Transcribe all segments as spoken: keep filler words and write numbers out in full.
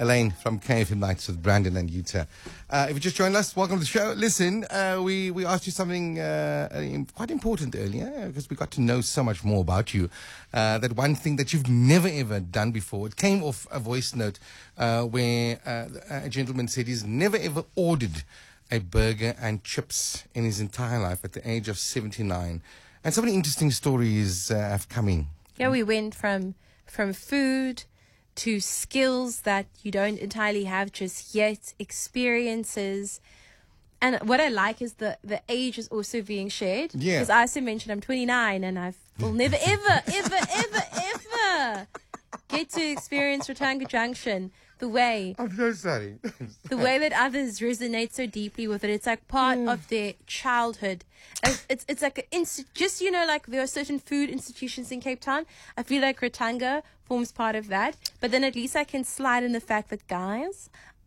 Elaine from K F M Nights with Brandon and Utah. Uh, if you just joined us, welcome to the show. Listen, uh, we, we asked you something uh, quite important earlier because we got to know so much more about you. Uh, that one thing that you've never ever done before. It came off a voice note uh, where uh, a gentleman said he's never ever ordered a burger and chips in his entire life at the age of seventy-nine. And so many interesting stories uh, have come in. Yeah, we went from from food to skills that you don't entirely have just yet, experiences. And what I like is the, the age is also being shared. Yeah. Because I also mentioned I'm twenty-nine and I will never, ever, ever, ever, ever get to experience Rotanga Junction the way I'm so sorry. the way that others resonate so deeply with it. It's like part Mm. of their childhood. It's it's, it's like a inst- just you know like there are certain food institutions in Cape Town. I feel like Rotanga forms part of that. But then at least I can slide in the fact that guys,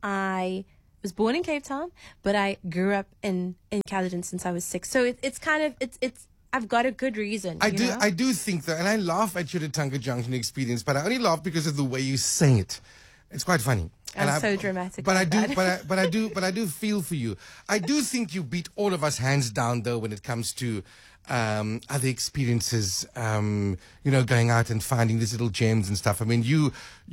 I was born in Cape Town, but I grew up in in Caledon since I was six. So it, it's kind of it's it's. I've got a good reason. I you do know? I do think that, and I laugh at your Rotanga Junction experience, but I only laugh because of the way you say it. It's quite funny. I'm And so I, dramatic But I like do, that. but I, but I do, but I do feel for you. I do think you beat all of us hands down, though, when it comes to um, other experiences. Um, you know, going out and finding these little gems and stuff. I mean, you,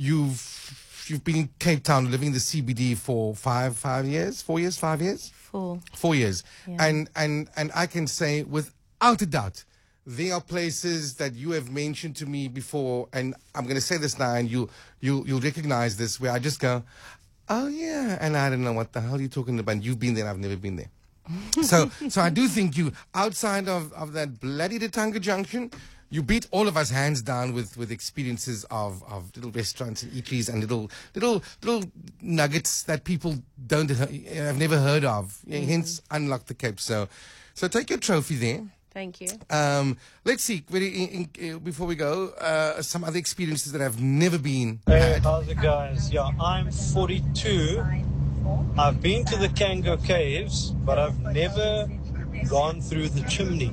you've, you've been in Cape Town, living in the C B D for five, five years, four years, five years, Full. four years, Yeah. and and and I can say without a doubt. There are places that you have mentioned to me before, and I'm going to say this now, and you, you, you'll recognize this, where I just go, oh, yeah, and I don't know what the hell you're talking about. You've been there, I've never been there. so so I do think you, outside of, of that bloody Rotanga Junction, you beat all of us hands down with, with experiences of, of little restaurants and eateries and little little little nuggets that people don't have never heard of. Mm-hmm. Hence, unlock the Cape. So, so take your trophy there. Thank you. Um, let's see, very in, in, before we go, uh, some other experiences that I've never been. Hey, had. how's it guys? Yeah, I'm forty-two. I've been to the Kango Caves, but I've never gone through the chimney.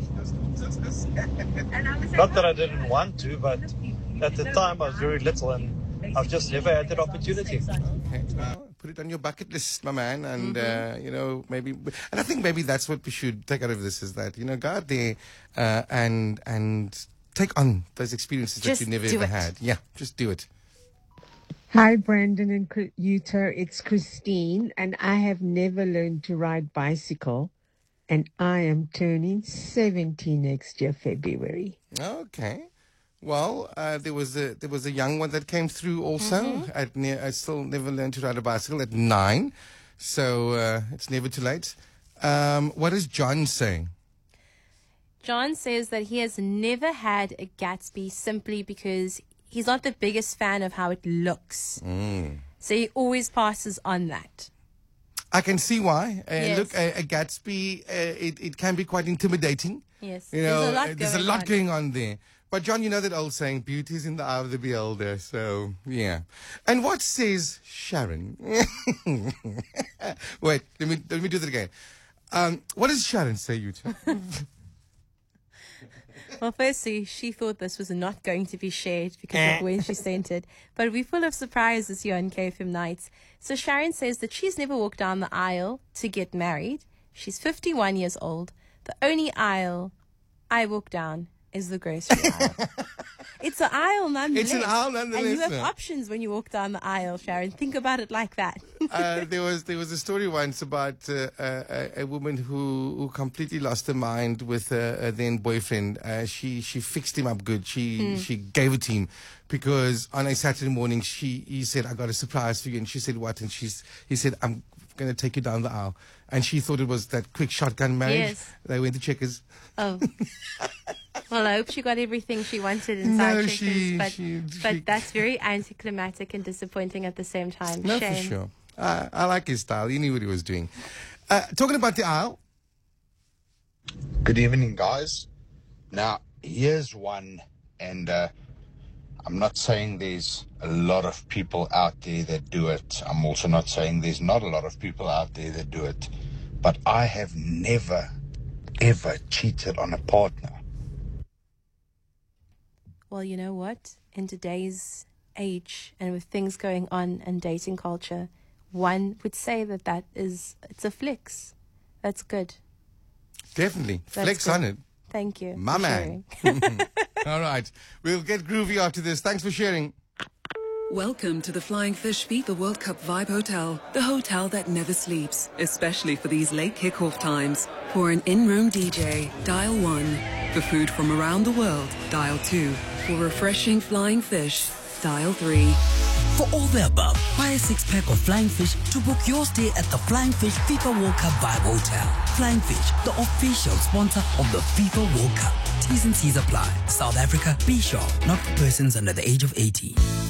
Not that I didn't want to, but at the time I was very little and I've just never had that opportunity. Okay, well, put it on your bucket list, my man, and mm-hmm. uh, you know, maybe, and I think maybe that's what we should take out of this, is that, you know, go out there uh, and and take on those experiences Just that you never do ever it. had. Yeah, just do it. Hi, Brandon and Cr- Utah. It's Christine, and I have never learned to ride bicycle, and I am turning seventy next year, February. Okay. Well, uh, there was a there was a young one that came through also. Mm-hmm. At ne- I still never learned to ride a bicycle at nine, so uh, it's never too late. Um, what is John saying? John says that he has never had a Gatsby simply because he's not the biggest fan of how it looks. Mm. So he always passes on that. I can see why. Uh, Yes. Look, a, a Gatsby, uh, it, it can be quite intimidating. Yes. You know, there's a lot, uh, there's going, a lot on. going on there. But John, you know that old saying, beauty is in the eye of the beholder. So, yeah. And what says Sharon? Wait, let me let me do that again. Um, what does Sharon say, you two? Well, firstly, she thought this was not going to be shared because of when she sent it. But we're full of surprises here on K F M Nights. So Sharon says that she's never walked down the aisle to get married. She's fifty-one years old. The only aisle I walk down is the grocery aisle. It's an aisle nonetheless. It's an aisle nonetheless, And you have yeah. options when you walk down the aisle, Sharon. Think about it like that. uh, there was there was a story once about uh, a, a woman who, who completely lost her mind with her, her then boyfriend. Uh, she she fixed him up good. She she gave it to him because on a Saturday morning she he said, "I got a surprise for you," and she said, "What?" And she's he said, "I'm going to take you down the aisle," and she thought it was that quick shotgun marriage. Yes. They went to Checkers. Oh. Well, I hope she got everything she wanted inside No, Checkers, she- but, she- but she- that's very anticlimactic and disappointing at the same time. No, Shame. for sure. Uh, I like his style. He knew what he was doing. Uh, talking about the aisle. Good evening, guys. Now, here's one, and uh, I'm not saying there's a lot of people out there that do it. I'm also not saying there's not a lot of people out there that do it. But I have never, ever cheated on a partner. Well, you know what? In today's age and with things going on and dating culture, one would say that that is, it's a flex. That's good. Definitely. That's Flex good. on it. Thank you. My for man. sharing. All right. We'll get groovy after this. Thanks for sharing. Welcome to the Flying Fish FIFA World Cup Vibe Hotel, the hotel that never sleeps, especially for these late kickoff times. For an in-room D J, dial one. For food from around the world, dial two. For refreshing flying fish, dial three. For all the above, buy a six-pack of Flying Fish to book your stay at the Flying Fish FIFA World Cup Vibe Hotel. Flying Fish, the official sponsor of the FIFA World Cup. T's and C's apply. South Africa, be sure, not for persons under the age of eighteen.